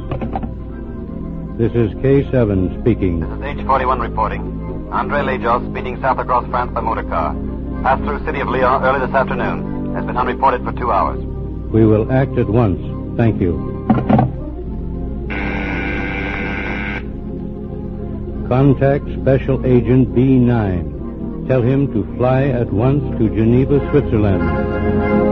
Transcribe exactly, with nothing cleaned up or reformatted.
This is K seven speaking. This is H forty-one reporting. Andre Lajos, speeding south across France by motor car. Passed through city of Lyon early this afternoon. Has been unreported for two hours. We will act at once. Thank you. Contact Special Agent B nine. Tell him to fly at once to Geneva, Switzerland.